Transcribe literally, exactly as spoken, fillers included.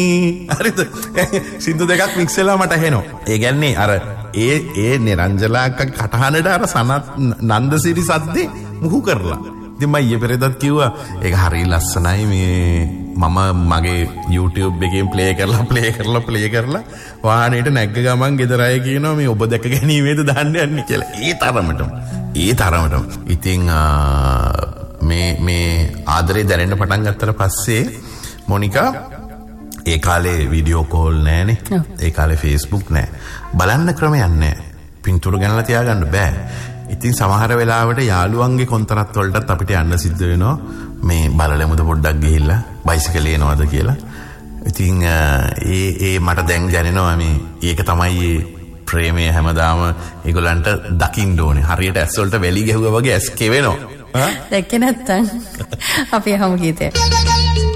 හරිද? සින්දු දෙකක් මික්ස් වෙලා මට ඇහෙනවා. ඒ කියන්නේ අර ඒ ඒ නිරංජලාක කටහඬට අර සනත් නන්දසිරි සද්දේ මුහු කරලා. ඉතින් මම ඊයේ පෙරේදත් කිව්වා ඒක හරිය ලස්සනයි මේ මම මගේ YouTube එකෙන් ප්ලේ කරලා ප්ලේ කරලා ප්ලේ කරලා වාහනේට නැග්ග ගමන් ගෙදර අය කියනවා මේ ඔබ දැක ගැනීමේද දාන්න යන්නේ කියලා. ඒ තරමටම. ඒ තරමටම. ඉතින් මේ මේ ආදරේ දැනෙන්න පටන් ගත්තට පස්සේ මොනිකා ඒ කාලේ වීඩියෝ කෝල් නැහනේ. ඒ කාලේ Facebook නැහැ. බලන්න ක්‍රමයක් නැහැ. පින්තූර ගන්නලා තියාගන්න බෑ. ඉතින් සමහර වෙලාවට යාළුවන්ගේ කොන්තරත් වලටත් අපිට යන්න සිද්ධ වෙනවා මේ බලලමුද පොඩ්ඩක් ගිහිල්ලා බයිසිකලේ එනවද කියලා. ඉතින් ඒ ඒ මට දැන් දැනෙනවා මේ ඒක තමයි ඒ ප්‍රේමය හැමදාම ඒගොල්ලන්ට දකින්න ඕනේ. හරියට ඇස් වලට වැලි ගැහුවා වගේ ඇස් කෙවෙනවා. දැක්කේ නැත්තම් අපි අහමු ගීතය.